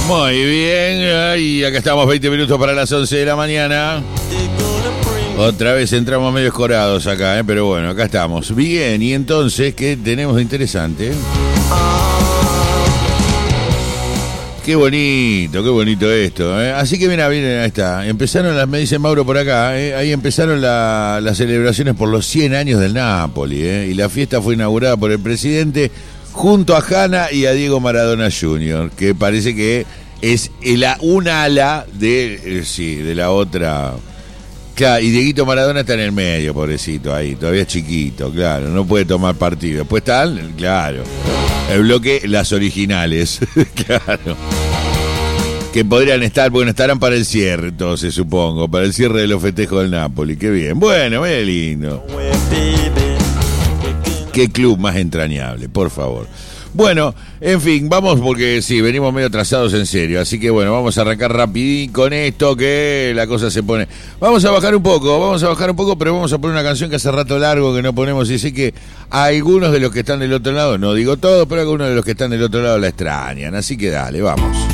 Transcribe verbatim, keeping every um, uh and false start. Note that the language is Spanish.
Muy bien, y acá estamos, veinte minutos para las once de la mañana. Otra vez entramos medio escorados acá, ¿eh? Pero bueno, acá estamos. Bien, y entonces, ¿qué tenemos de interesante? Qué bonito, qué bonito esto, ¿eh? Así que mira, miren, ahí está. Empezaron las, me dice Mauro por acá, ¿eh? Ahí empezaron la, las celebraciones por los cien años del Napoli, ¿eh? Y la fiesta fue inaugurada por el presidente junto a Hanna y a Diego Maradona junior, que parece que es el, un ala de, eh, sí, de la otra. Claro, y Dieguito Maradona está en el medio, pobrecito, ahí, todavía es chiquito, claro, no puede tomar partido. Después están, claro, el bloque, las originales, claro, que podrían estar, bueno, estarán para el cierre, entonces, supongo, para el cierre de los festejos del Napoli, qué bien, bueno, qué lindo. Qué club más entrañable, por favor. Bueno, en fin, vamos porque sí, venimos medio atrasados en serio, así que bueno, vamos a arrancar rapidín con esto que la cosa se pone. Vamos a bajar un poco, vamos a bajar un poco, pero vamos a poner una canción que hace rato largo que no ponemos y sé que algunos de los que están del otro lado, no digo todo, pero algunos de los que están del otro lado la extrañan, así que dale, vamos.